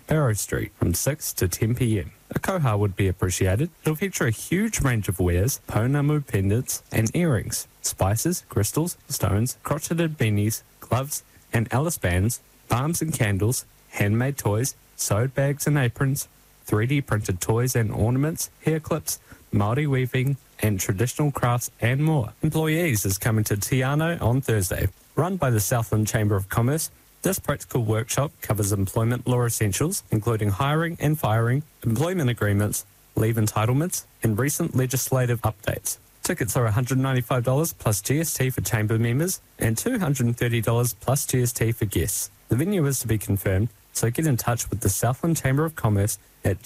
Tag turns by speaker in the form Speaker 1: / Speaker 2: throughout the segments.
Speaker 1: Barrow Street, from 6 to 10 p.m. A koha would be appreciated. It'll feature a huge range of wares, pounamu pendants and earrings, spices, crystals, stones, crotcheted beanies, gloves and Alice bands, balms and candles, handmade toys, sewed bags and aprons, 3D printed toys and ornaments, hair clips, Māori weaving and traditional crafts and more. Employees is coming to Tiano on Thursday. Run by the Southland Chamber of Commerce, this practical workshop covers employment law essentials, including hiring and firing, employment agreements, leave entitlements, and recent legislative updates. Tickets are $195 plus GST for chamber members and $230 plus GST for guests. The venue is to be confirmed, so get in touch with the Southland Chamber of Commerce at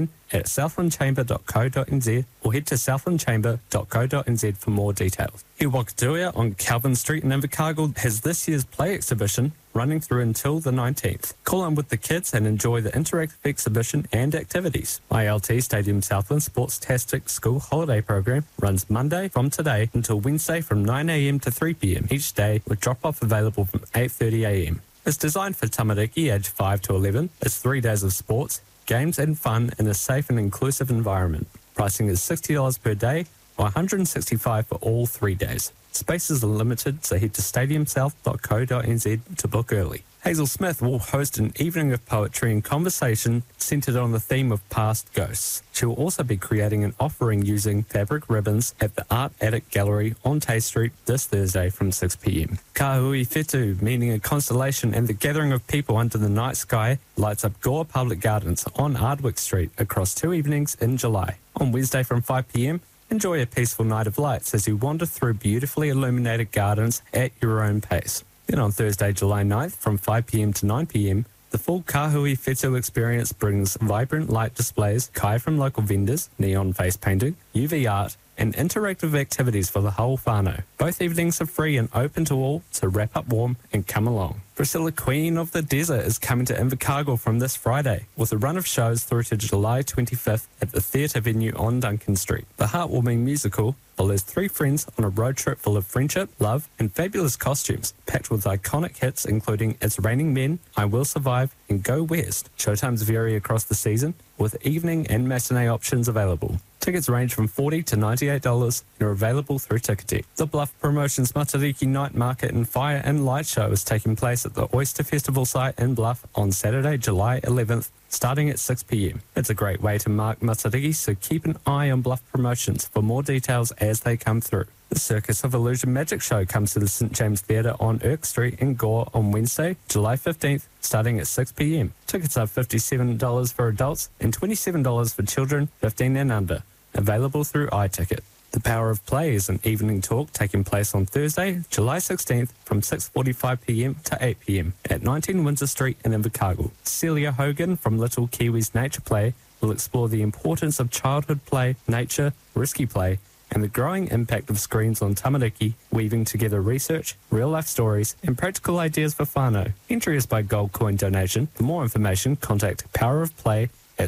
Speaker 1: joanne@southlandchamber.co.nz or head to southlandchamber.co.nz for more details. He Wakatua on Calvin Street in Invercargill has this year's play exhibition running through until the 19th. Call in with the kids and enjoy the interactive exhibition and activities. ILT Stadium Southland Sports-tastic School Holiday Program runs Monday from today until Wednesday from 9 a.m. to 3 p.m. each day, with drop-off available from 8:30 a.m. It's designed for tamariki aged 5 to 11. It's 3 days of sports, games and fun in a safe and inclusive environment. Pricing is $60 per day or $165 for all 3 days. Spaces are limited, so head to stadiumsouth.co.nz to book early. Hazel Smith will host an evening of poetry and conversation centred on the theme of past ghosts. She will also be creating an offering using fabric ribbons at the Art Attic Gallery on Tay Street this Thursday from 6 p.m. Ka Hui Whetū, meaning a constellation and the gathering of people under the night sky, lights up Gore Public Gardens on Ardwick Street across 2 evenings in July. On Wednesday from 5 p.m, enjoy a peaceful night of lights as you wander through beautifully illuminated gardens at your own pace. Then on Thursday, July 9th, from 5 p.m. to 9 p.m, the full Ka Hui Whetū experience brings vibrant light displays, kai from local vendors, neon face painting, UV art, and interactive activities for the whole whānau. Both evenings are free and open to all, so wrap up warm and come along. Priscilla, Queen of the Desert, is coming to Invercargill from this Friday, with a run of shows through to July 25th at the Theatre Venue on Duncan Street. The heartwarming musical follows 3 friends on a road trip full of friendship, love, and fabulous costumes, packed with iconic hits including It's Raining Men, I Will Survive, and Go West. Showtimes vary across the season, with evening and matinee options available. Tickets range from $40 to $98 and are available through Ticketek. The Bluff Promotions Matariki Night Market and Fire and Light Show is taking place at the Oyster Festival site in Bluff on Saturday, July 11th, starting at 6 p.m. It's a great way to mark Matariki, so keep an eye on Bluff Promotions for more details as they come through. The Circus of Illusion Magic Show comes to the St James Theatre on Irk Street in Gore on Wednesday, July 15th, starting at 6 p.m. Tickets are $57 for adults and $27 for children 15 and under. Available through iTicket. The Power of Play is an evening talk taking place on Thursday, July 16th from 6:45 p.m. to 8 p.m. at 19 Windsor Street in Invercargill. Celia Hogan from Little Kiwis Nature Play will explore the importance of childhood play, nature, risky play, and the growing impact of screens on tamariki, weaving together research, real-life stories, and practical ideas for whānau. Entry is by gold coin donation. For more information, contact Power of Play at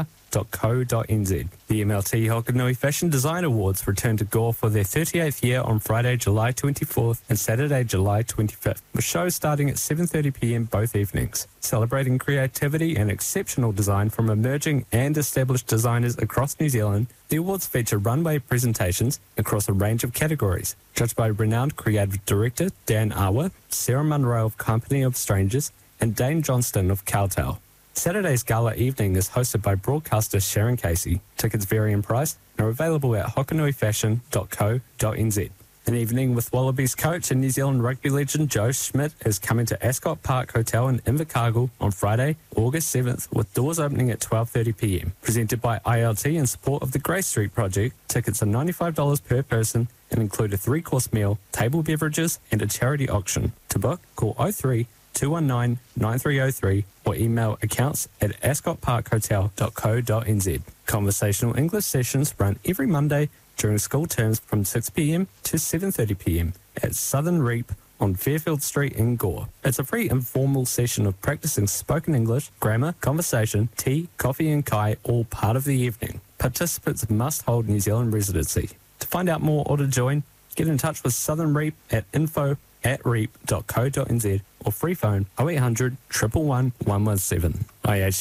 Speaker 1: scar.co.nz. The MLT Hokanui Fashion Design Awards return to Gore for their 38th year on Friday, July 24th and Saturday, July 25th, with shows starting at 7:30 p.m. both evenings. Celebrating creativity and exceptional design from emerging and established designers across New Zealand, the awards feature runway presentations across a range of categories, judged by renowned creative director Dan Awa, Sarah Munro of Company of Strangers, and Dane Johnston of Cowtail. Saturday's gala evening is hosted by broadcaster Sharon Casey. Tickets vary in price and are available at hokanuifashion.co.nz. An evening with Wallabies coach and New Zealand rugby legend Joe Schmidt is coming to Ascot Park Hotel in Invercargill on Friday, August 7th, with doors opening at 12:30 p.m. Presented by ILT in support of the Grey Street Project, tickets are $95 per person and include a 3-course meal, table beverages, and a charity auction. To book, call 03-219-9303 or email accounts@ascotparkhotel.co.nz. Conversational English sessions run every Monday during school terms from 6 p.m. to 7:30 p.m. at Southern Reap on Fairfield Street in Gore. It's a free informal session of practicing spoken English, grammar, conversation, tea, coffee and kai, all part of the evening. Participants must hold New Zealand residency. To find out more or to join, get in touch with Southern Reap at info@reap.co.nz or free phone 0800 111 117.